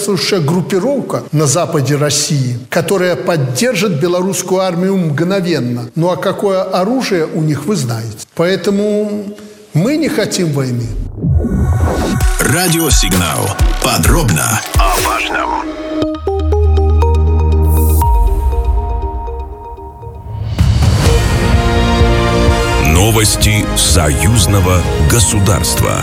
соответствующая группировка на западе России, которая поддержит белорусскую армию мгновенно. Ну а какое оружие у них, вы знаете. Поэтому мы не хотим войны. Радиосигнал. Подробно о важном. Новости союзного государства.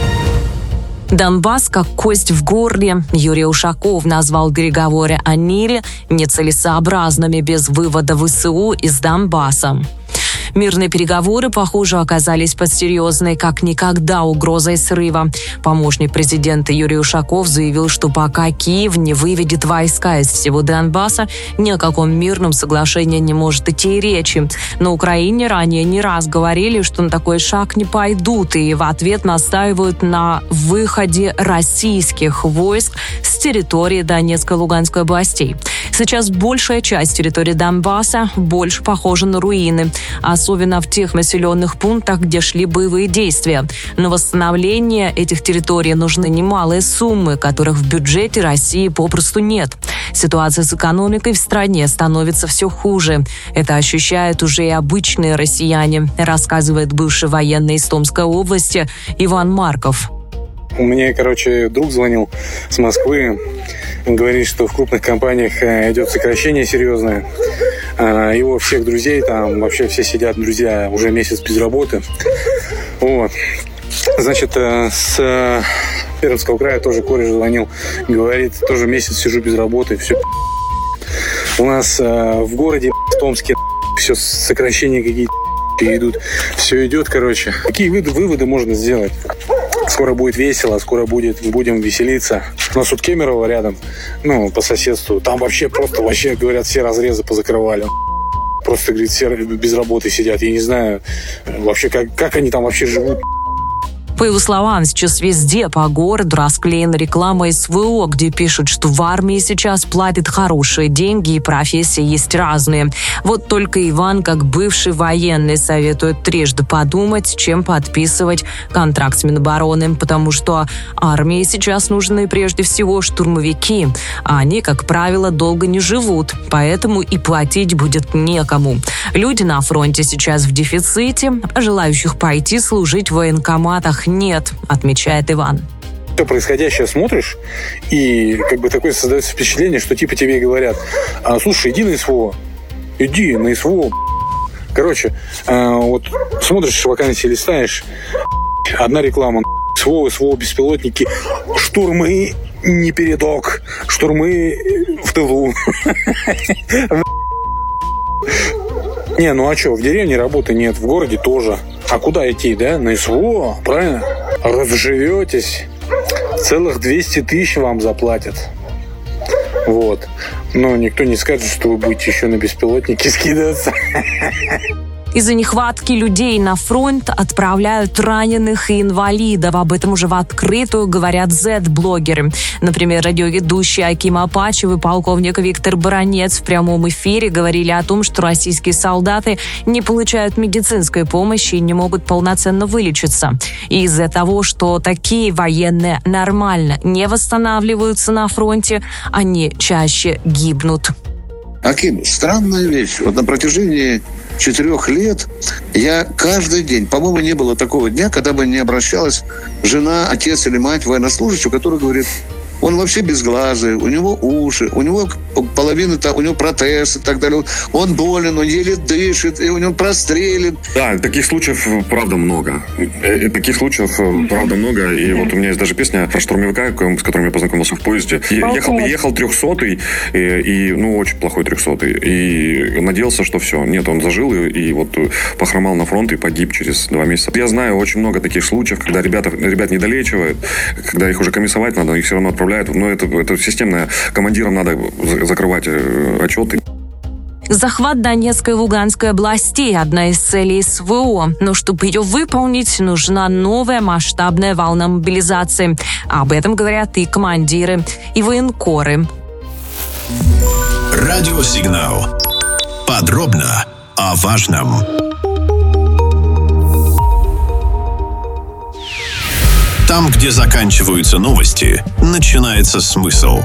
Донбасс как кость в горле. Юрий Ушаков назвал переговоры о мире нецелесообразными без вывода ВСУ из Донбасса. Мирные переговоры, похоже, оказались под серьезной как никогда угрозой срыва. Помощник президента Юрий Ушаков заявил, что пока Киев не выведет войска из всего Донбасса, ни о каком мирном соглашении не может идти и речи. На Украине ранее не раз говорили, что на такой шаг не пойдут, и в ответ настаивают на выходе российских войск с территории Донецкой и Луганской областей. Сейчас большая часть территории Донбасса больше похожа на руины, особенно в тех населенных пунктах, где шли боевые действия. На восстановление этих территорий нужны немалые суммы, которых в бюджете России попросту нет. Ситуация с экономикой в стране становится все хуже. Это ощущают уже и обычные россияне, рассказывает бывший военный из Томской области Иван Марков. У меня, друг звонил с Москвы. Он говорит, что в крупных компаниях идет сокращение серьезное. Его всех друзей, там вообще все сидят, друзья, уже месяц без работы. Вот. Значит, с Пермского края тоже кореш звонил. Говорит, тоже месяц сижу без работы, все. У нас в городе, в Томске, все сокращения какие-то идут. Все идет, Какие выводы можно сделать? Скоро будет весело, скоро будем веселиться. У нас тут Кемерово рядом, по соседству. Там вообще, говорят, все разрезы позакрывали. Просто, говорит, все без работы сидят. Я не знаю вообще, как они там вообще живут. По его словам, сейчас везде по городу расклеена реклама СВО, где пишут, что в армии сейчас платят хорошие деньги и профессии есть разные. Вот только Иван, как бывший военный, советует трижды подумать, чем подписывать контракт с Минобороны, потому что армии сейчас нужны прежде всего штурмовики, а они, как правило, долго не живут, поэтому и платить будет некому. Люди на фронте сейчас в дефиците, а желающих пойти служить в военкоматах нет, отмечает Иван. Все происходящее смотришь, и такое создается впечатление, что тебе говорят: слушай, иди на СВО. Вот смотришь, вакансии листаешь, одна реклама: СВО, беспилотники, штурмы не передок, штурмы в тылу. Не, а что, в деревне работы нет, в городе тоже. А куда идти, да? На СВО, правильно? Разживетесь, целых 200 тысяч вам заплатят. Вот. Но никто не скажет, что вы будете еще на беспилотники скидываться. Из-за нехватки людей на фронт отправляют раненых и инвалидов. Об этом уже в открытую говорят Z-блогеры. Например, радиоведущий Аким Апачев и полковник Виктор Баранец в прямом эфире говорили о том, что российские солдаты не получают медицинской помощи и не могут полноценно вылечиться. И из-за того, что такие военные нормально не восстанавливаются на фронте, они чаще гибнут. Аким, странная вещь. Вот на протяжении 4 лет я каждый день, по-моему, не было такого дня, когда бы не обращалась жена, отец или мать военнослужащего, который говорит: он вообще безглазый, у него уши, у него половина, у него протез и так далее. Он болен, он еле дышит, и у него прострелен. Да, таких случаев, правда, много. И вот у меня есть даже песня про штурмовика, с которым я познакомился в поезде. Ехал 300-й, и очень плохой 300-й. И надеялся, что все. Нет, он зажил и вот похромал на фронт и погиб через 2 месяца. Я знаю очень много таких случаев, когда ребят не долечивают, когда их уже комиссовать надо, их все равно отправляют. Но это системно. Командирам надо закрывать отчеты. Захват Донецкой и Луганской областей – одна из целей СВО. Но чтобы ее выполнить, нужна новая масштабная волна мобилизации. Об этом говорят и командиры, и военкоры. Радиосигнал. Подробно о важном. Там, где заканчиваются новости, начинается смысл.